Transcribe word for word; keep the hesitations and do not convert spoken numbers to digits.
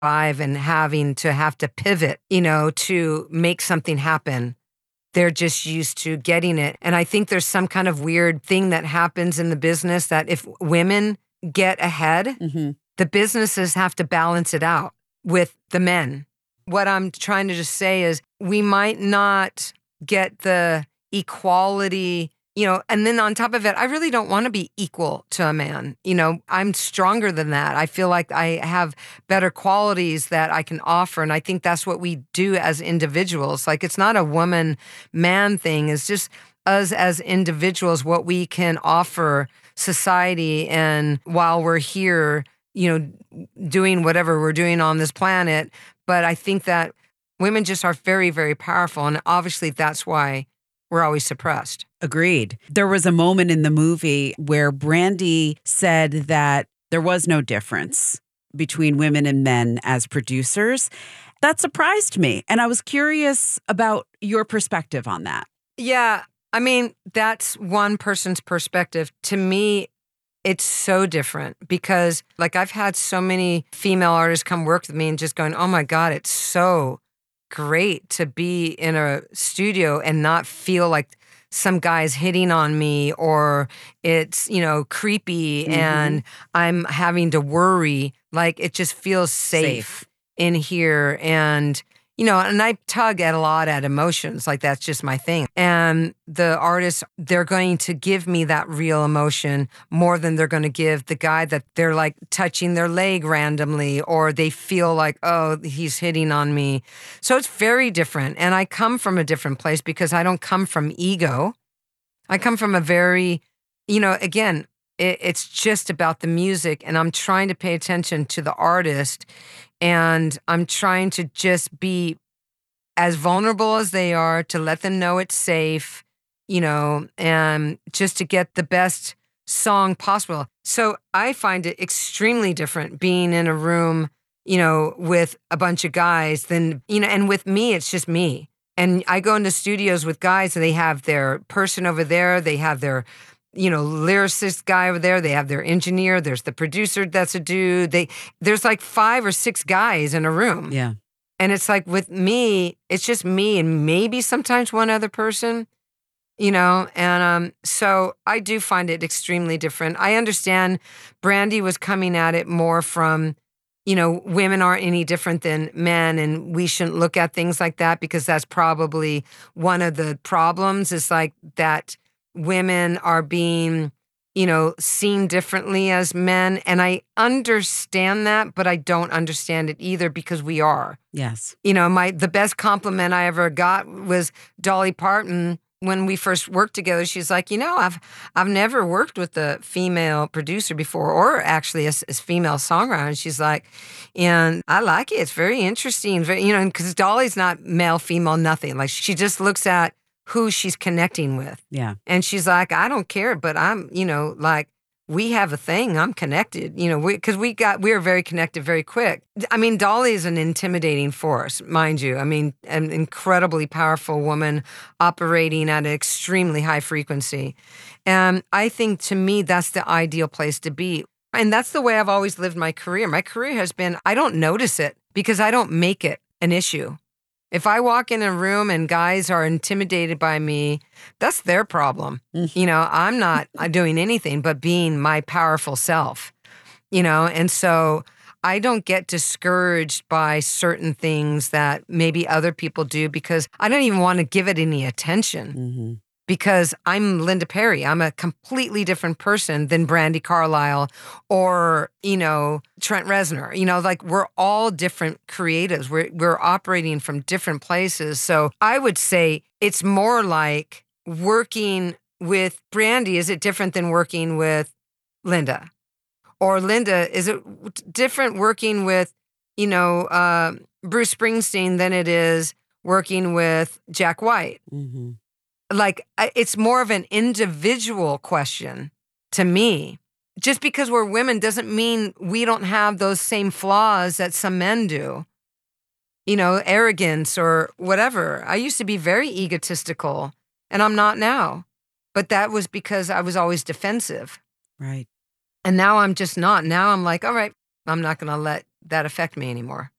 five and having to have to pivot, you know, to make something happen. They're just used to getting it. And I think there's some kind of weird thing that happens in the business that if women get ahead, Mm-hmm. the businesses have to balance it out with the men. What I'm trying to just say is we might not get the equality, you know, and then on top of it, I really don't want to be equal to a man. You know, I'm stronger than that. I feel like I have better qualities that I can offer. And I think that's what we do as individuals. Like, it's not a woman man thing. It's just us as individuals, what we can offer society. And while we're here, you know, doing whatever we're doing on this planet. But I think that women just are very, very powerful. And obviously that's why we're always suppressed. Agreed. There was a moment in the movie where Brandy said that there was no difference between women and men as producers. That surprised me. And I was curious about your perspective on that. Yeah. I mean, that's one person's perspective. To me, it's so different because, like, I've had so many female artists come work with me and just going, oh my God, it's so great to be in a studio and not feel like some guy's hitting on me or it's, you know, creepy Mm-hmm. and I'm having to worry. Like, it just feels safe, Safe. in here. And, you know, and I tug at a lot at emotions. Like, that's just my thing. And the artists, they're going to give me that real emotion more than they're going to give the guy that they're like touching their leg randomly or they feel like, oh, he's hitting on me. So it's very different. And I come from a different place because I don't come from ego. I come from a very, you know, again, it, it's just about the music and I'm trying to pay attention to the artist. And I'm trying to just be as vulnerable as they are to let them know it's safe, you know, and just to get the best song possible. So I find it extremely different being in a room, you know, with a bunch of guys than, you know, and with me, it's just me. And I go into studios with guys and they have their person over there, they have their, you know, lyricist guy over there. They have their engineer. There's the producer that's a dude. They There's like five or six guys in a room. Yeah. And it's like with me, it's just me and maybe sometimes one other person, you know? And um, so I do find it extremely different. I understand Brandy was coming at it more from, you know, women aren't any different than men and we shouldn't look at things like that because that's probably one of the problems is like that women are being, you know, seen differently as men. And I understand that, but I don't understand it either because we are. Yes. You know, my the best compliment I ever got was Dolly Parton when we first worked together. She's like, you know, I've I've never worked with a female producer before, or actually a, a female songwriter. And she's like, and I like it. It's very interesting. Very, you know, because Dolly's not male, female, nothing. Like she just looks at who she's connecting with. Yeah. And she's like, I don't care, but I'm, you know, like, we have a thing. I'm connected, you know, we because we got, we are very connected very quick. I mean, Dolly is an intimidating force, mind you. I mean, an incredibly powerful woman operating at an extremely high frequency. And I think to me, that's the ideal place to be. And that's the way I've always lived my career. My career has been, I don't notice it because I don't make it an issue. If I walk in a room and guys are intimidated by me, that's their problem. You know, I'm not doing anything but being my powerful self, you know? And so I don't get discouraged by certain things that maybe other people do because I don't even want to give it any attention. Mm-hmm. Because I'm Linda Perry. I'm a completely different person than Brandi Carlile or, you know, Trent Reznor. You know, like we're all different creatives. We're we're operating from different places. So I would say it's more like working with Brandi. Is it different than working with Linda? Or Linda, is it different working with, you know, uh, Bruce Springsteen than it is working with Jack White? Mm-hmm. Like, it's more of an individual question to me. Just because we're women doesn't mean we don't have those same flaws that some men do. You know, arrogance or whatever. I used to be very egotistical, and I'm not now. But that was because I was always defensive. Right. And now I'm just not. Now I'm like, all right, I'm not going to let that affect me anymore.